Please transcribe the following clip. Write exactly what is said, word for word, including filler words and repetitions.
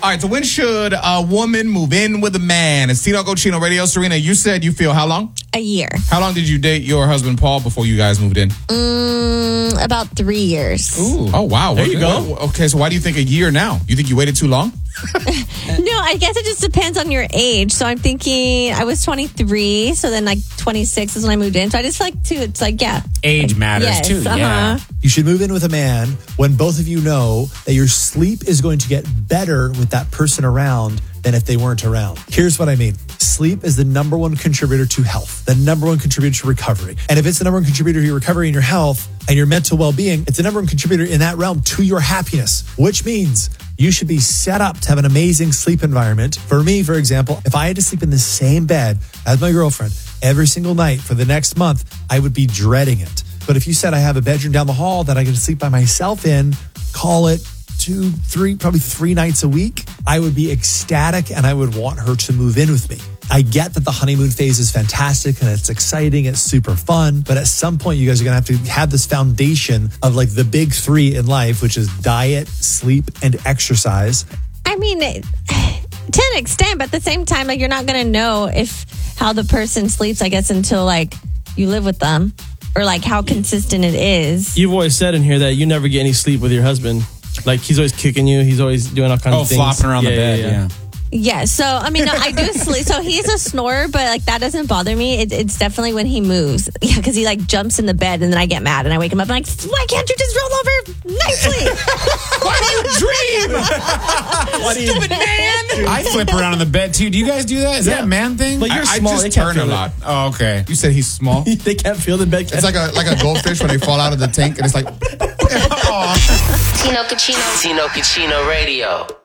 All right, so when should a woman move in with a man? It's Tino Cochino Radio. Serena, you said you feel how long? A year. How long did you date your husband, Paul, before you guys moved in? Mm, about three years. Ooh. Oh, wow. There you go. Okay, so why do you think a year now? You think you waited too long? No, I guess it just depends on your age. So I'm thinking I was twenty-three, so then like twenty-six is when I moved in. So I just feel like too, it's like, yeah. Age matters yes, too. Uh-huh. Yeah. You should move in with a man when both of you know that your sleep is going to get better with that person around than if they weren't around. Here's what I mean. Sleep is the number one contributor to health, the number one contributor to recovery. And if it's the number one contributor to your recovery and your health and your mental well-being, it's the number one contributor in that realm to your happiness, which means you should be set up to have an amazing sleep environment. For me, for example, if I had to sleep in the same bed as my girlfriend every single night for the next month, I would be dreading it. But if you said I have a bedroom down the hall that I can sleep by myself in, call it two, three, probably three nights a week, I would be ecstatic and I would want her to move in with me. I get that the honeymoon phase is fantastic and it's exciting, it's super fun, but at some point you guys are going to have to have this foundation of like the big three in life, which is diet, sleep, and exercise. I mean, to an extent, but at the same time, like you're not going to know if how the person sleeps, I guess, until like you live with them or like how consistent it is. You've always said in here that you never get any sleep with your husband. Like he's always kicking you. He's always doing all kinds Oh, of things. flopping around yeah, the bed. Yeah, Yeah. yeah. Yeah, so I mean, no, I do sleep. So he's a snorer, but like that doesn't bother me. It, it's definitely when he moves. Yeah, because he like jumps in the bed and then I get mad and I wake him up. I'm like, why can't you just roll over nicely? Why do you dream? Why do you, Stupid man. I flip around on the bed too. Do you guys do that? Is Yeah. that a man thing? But you're I, I small. They just can't turn a feel it. lot. Oh, okay. You said he's small? They can't feel the bed. It's like a like a goldfish when they fall out of the tank and it's like, Tino Cochino. Tino Cochino Radio.